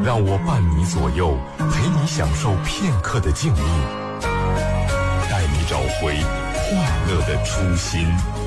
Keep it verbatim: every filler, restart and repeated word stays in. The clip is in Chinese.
让我伴你左右，陪你享受片刻的静谧，带你找回快乐的初心。